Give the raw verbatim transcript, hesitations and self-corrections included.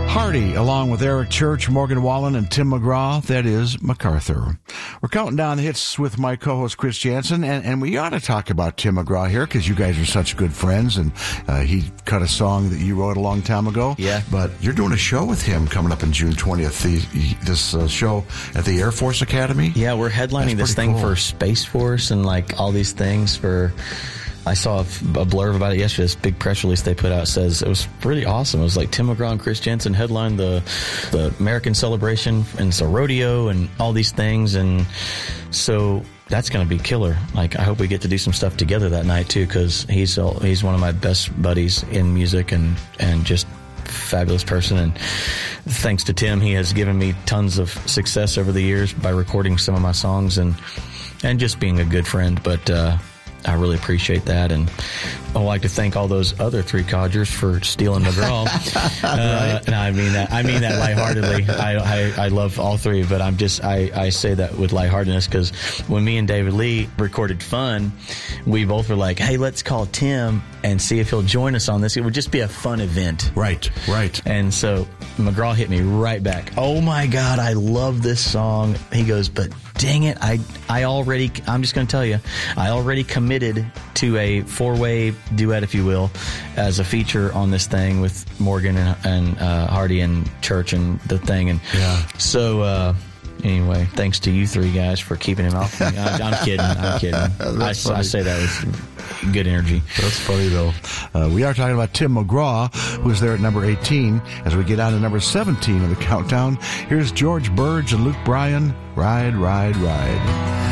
Hardy, along with Eric Church, Morgan Wallen, and Tim McGraw. That is MacArthur. We're counting down the hits with my co-host Chris Jansen, and, and we ought to talk about Tim McGraw here because you guys are such good friends, and uh, he cut a song that you wrote a long time ago. Yeah. But you're doing a show with him coming up on June twentieth, the, this uh, show at the Air Force Academy. Yeah, we're headlining That's this thing cool. for Space Force and like all these things for... I saw a, a blurb about it yesterday. This big press release they put out says it was pretty awesome. It was like Tim McGraw and Chris Jensen headlined the the American celebration, and it's a rodeo and all these things, and so that's going to be killer. Like, I hope we get to do some stuff together that night too, because he's he's one of my best buddies in music, and and just fabulous person. And thanks to Tim, he has given me tons of success over the years by recording some of my songs and and just being a good friend. But uh I really appreciate that, and I'd like to thank all those other three codgers for stealing McGraw. uh, right. And I mean that. I mean that lightheartedly. I, I I love all three, but I'm just I, I say that with lightheartedness because when me and David Lee recorded "Fun," we both were like, "Hey, let's call Tim and see if he'll join us on this. It would just be a fun event." Right, right. And so McGraw hit me right back. "Oh my God, I love this song." He goes, "But dang it, I I already, I'm just going to tell you, I already committed to a four-way duet, if you will, as a feature on this thing with Morgan and, and uh, Hardy and Church and the thing." And yeah. so, uh, anyway, thanks to you three guys for keeping him off me. I, I'm kidding. I'm kidding. I, I say that with good energy. That's funny, though. Uh, we are talking about Tim McGraw, who's there at number eighteen. As we get on to number seventeen of the countdown, here's George Burge and Luke Bryan, Ride, Ride, Ride.